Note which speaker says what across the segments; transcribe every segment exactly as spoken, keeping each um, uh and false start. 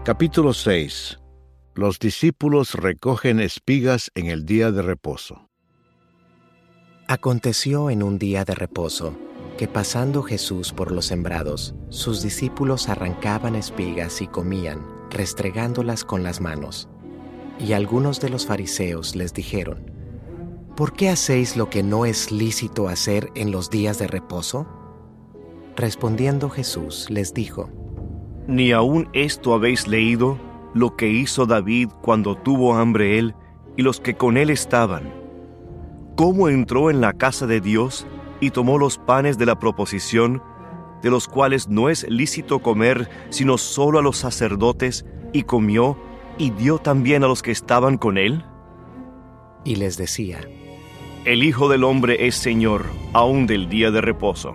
Speaker 1: Capítulo seis. Los discípulos recogen espigas en el día de reposo.
Speaker 2: Aconteció en un día de reposo, que pasando Jesús por los sembrados, sus discípulos arrancaban espigas y comían, restregándolas con las manos. Y algunos de los fariseos les dijeron: ¿Por qué hacéis lo que no es lícito hacer en los días de reposo? Respondiendo Jesús les dijo:
Speaker 3: ¿Ni aún esto habéis leído, lo que hizo David cuando tuvo hambre él y los que con él estaban? ¿Cómo entró en la casa de Dios y tomó los panes de la proposición, de los cuales no es lícito comer sino solo a los sacerdotes, y comió y dio también a los que estaban con él?
Speaker 2: Y les decía:
Speaker 3: El Hijo del Hombre es Señor aún del día de reposo.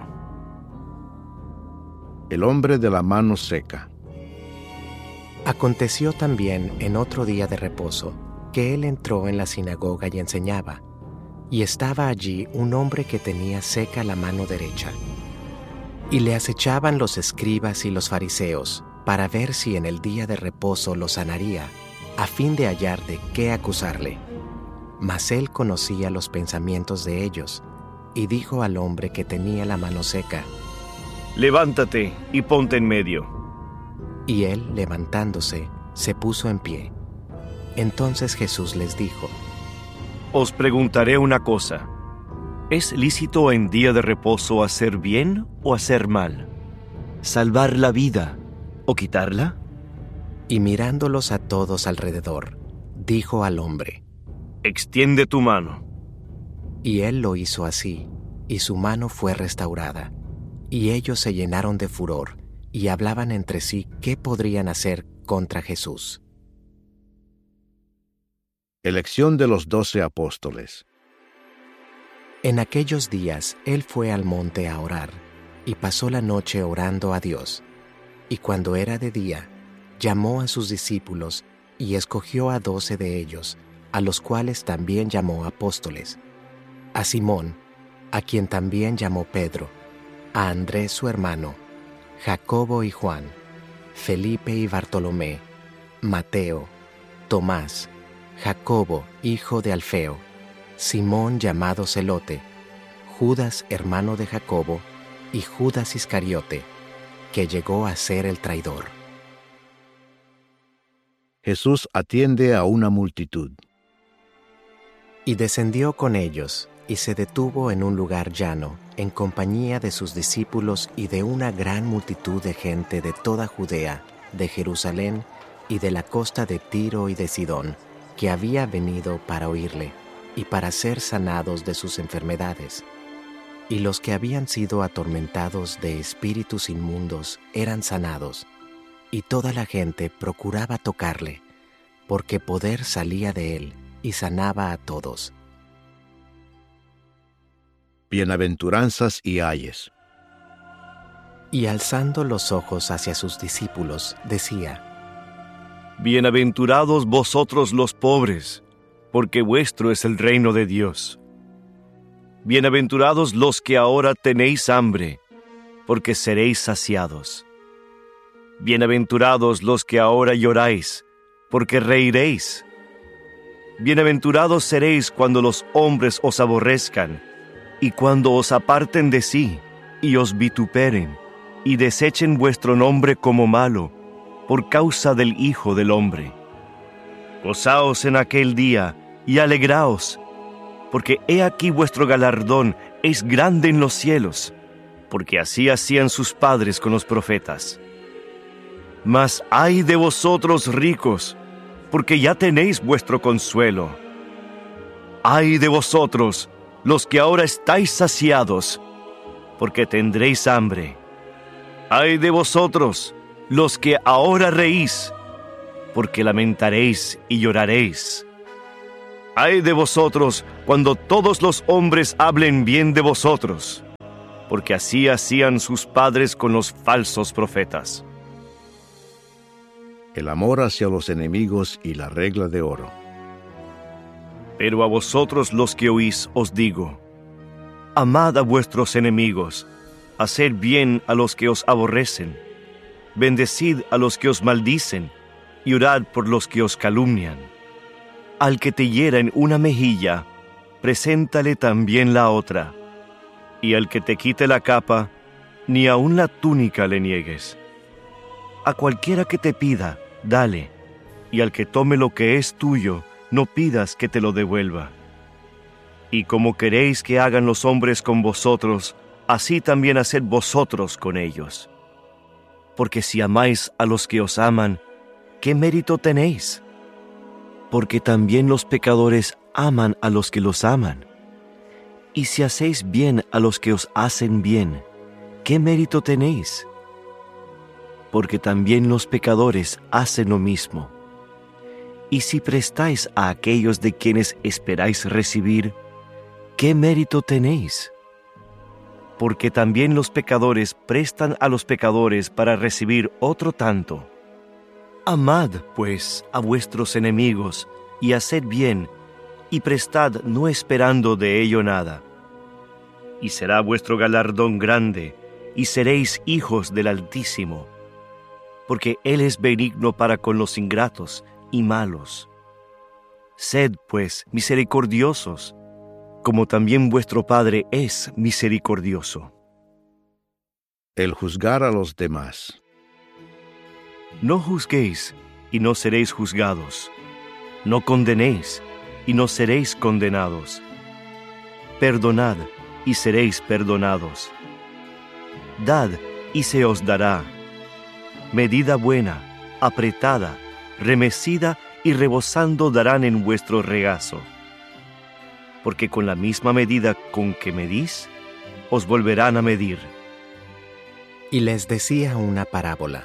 Speaker 1: El hombre de la mano seca.
Speaker 2: Aconteció también en otro día de reposo, que él entró en la sinagoga y enseñaba, y estaba allí un hombre que tenía seca la mano derecha. Y le acechaban los escribas y los fariseos, para ver si en el día de reposo lo sanaría, a fin de hallar de qué acusarle. Mas él conocía los pensamientos de ellos, y dijo al hombre que tenía la mano seca:
Speaker 3: Levántate y ponte en medio.
Speaker 2: Y él, levantándose, se puso en pie. Entonces Jesús les dijo:
Speaker 3: Os preguntaré una cosa. ¿Es lícito en día de reposo hacer bien o hacer mal? ¿Salvar la vida o quitarla?
Speaker 2: Y mirándolos a todos alrededor, dijo al hombre:
Speaker 3: Extiende tu mano.
Speaker 2: Y él lo hizo así, y su mano fue restaurada. Y ellos se llenaron de furor, y hablaban entre sí qué podrían hacer contra Jesús.
Speaker 1: Elección de los doce apóstoles.
Speaker 2: En aquellos días él fue al monte a orar, y pasó la noche orando a Dios. Y cuando era de día, llamó a sus discípulos, y escogió a doce de ellos, a los cuales también llamó apóstoles: a Simón, a quien también llamó Pedro, a Andrés su hermano, Jacobo y Juan, Felipe y Bartolomé, Mateo, Tomás, Jacobo hijo de Alfeo, Simón llamado Celote, Judas hermano de Jacobo, y Judas Iscariote, que llegó a ser el traidor.
Speaker 1: Jesús atiende a una multitud.
Speaker 2: Y descendió con ellos, y se detuvo en un lugar llano, en compañía de sus discípulos y de una gran multitud de gente de toda Judea, de Jerusalén y de la costa de Tiro y de Sidón, que había venido para oírle, y para ser sanados de sus enfermedades. Y los que habían sido atormentados de espíritus inmundos eran sanados, y toda la gente procuraba tocarle, porque poder salía de él, y sanaba a todos.
Speaker 1: Bienaventuranzas y ayes.
Speaker 2: Y alzando los ojos hacia sus discípulos, decía:
Speaker 3: Bienaventurados vosotros los pobres, porque vuestro es el reino de Dios. Bienaventurados los que ahora tenéis hambre, porque seréis saciados. Bienaventurados los que ahora lloráis, porque reiréis. Bienaventurados seréis cuando los hombres os aborrezcan, y cuando os aparten de sí, y os vituperen, y desechen vuestro nombre como malo, por causa del Hijo del Hombre. Gozaos en aquel día, y alegraos, porque he aquí vuestro galardón es grande en los cielos, porque así hacían sus padres con los profetas. Mas ay de vosotros ricos, porque ya tenéis vuestro consuelo. Ay de vosotros, los que ahora estáis saciados, porque tendréis hambre. Ay de vosotros, los que ahora reís, porque lamentaréis y lloraréis. Ay de vosotros, cuando todos los hombres hablen bien de vosotros, porque así hacían sus padres con los falsos profetas.
Speaker 1: El amor hacia los enemigos y la regla de oro.
Speaker 3: Pero a vosotros los que oís os digo: amad a vuestros enemigos, haced bien a los que os aborrecen, bendecid a los que os maldicen, y orad por los que os calumnian. Al que te hiera en una mejilla, preséntale también la otra, y al que te quite la capa, ni aun la túnica le niegues. A cualquiera que te pida, dale, y al que tome lo que es tuyo, no pidas que te lo devuelva. Y como queréis que hagan los hombres con vosotros, así también haced vosotros con ellos. Porque si amáis a los que os aman, ¿qué mérito tenéis? Porque también los pecadores aman a los que los aman. Y si hacéis bien a los que os hacen bien, ¿qué mérito tenéis? Porque también los pecadores hacen lo mismo. Y si prestáis a aquellos de quienes esperáis recibir, ¿qué mérito tenéis? Porque también los pecadores prestan a los pecadores para recibir otro tanto. Amad, pues, a vuestros enemigos, y haced bien, y prestad no esperando de ello nada. Y será vuestro galardón grande, y seréis hijos del Altísimo, porque Él es benigno para con los ingratos y malos. Sed, pues, misericordiosos, como también vuestro Padre es misericordioso.
Speaker 1: El juzgar a los demás.
Speaker 3: No juzguéis, y no seréis juzgados. No condenéis, y no seréis condenados. Perdonad, y seréis perdonados. Dad, y se os dará. Medida buena, apretada, remecida y rebosando darán en vuestro regazo. Porque con la misma medida con que medís, os volverán a medir.
Speaker 2: Y les decía una parábola.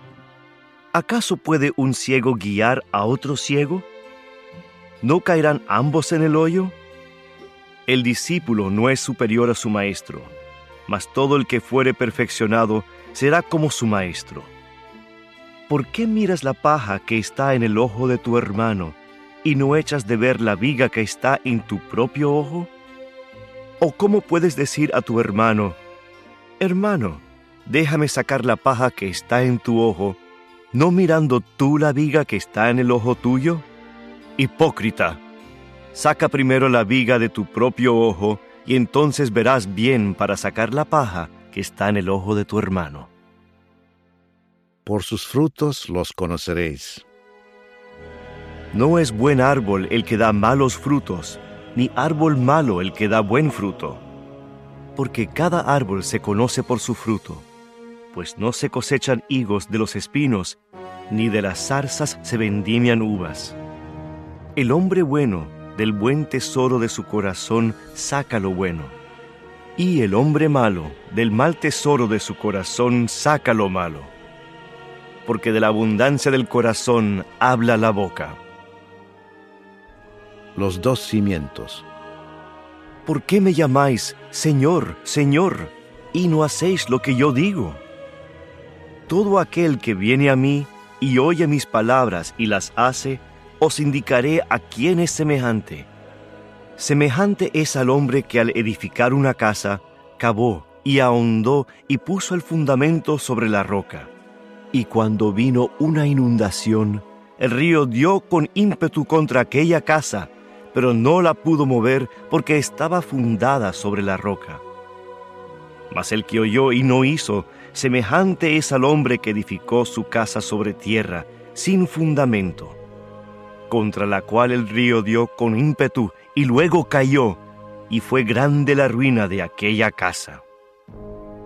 Speaker 3: ¿Acaso puede un ciego guiar a otro ciego? ¿No caerán ambos en el hoyo? El discípulo no es superior a su maestro, mas todo el que fuere perfeccionado será como su maestro. ¿Por qué miras la paja que está en el ojo de tu hermano y no echas de ver la viga que está en tu propio ojo? ¿O cómo puedes decir a tu hermano, hermano, déjame sacar la paja que está en tu ojo, no mirando tú la viga que está en el ojo tuyo? Hipócrita, saca primero la viga de tu propio ojo, y entonces verás bien para sacar la paja que está en el ojo de tu hermano.
Speaker 1: Por sus frutos los conoceréis.
Speaker 3: No es buen árbol el que da malos frutos, ni árbol malo el que da buen fruto. Porque cada árbol se conoce por su fruto, pues no se cosechan higos de los espinos, ni de las zarzas se vendimian uvas. El hombre bueno del buen tesoro de su corazón saca lo bueno, y el hombre malo del mal tesoro de su corazón saca lo malo. Porque de la abundancia del corazón habla la boca.
Speaker 1: Los dos cimientos.
Speaker 3: ¿Por qué me llamáis Señor, Señor, y no hacéis lo que yo digo? Todo aquel que viene a mí y oye mis palabras y las hace, os indicaré a quién es semejante. Semejante es al hombre que al edificar una casa, cavó y ahondó y puso el fundamento sobre la roca. Y cuando vino una inundación, el río dio con ímpetu contra aquella casa, pero no la pudo mover porque estaba fundada sobre la roca. Mas el que oyó y no hizo, semejante es al hombre que edificó su casa sobre tierra, sin fundamento, contra la cual el río dio con ímpetu y luego cayó, y fue grande la ruina de aquella casa.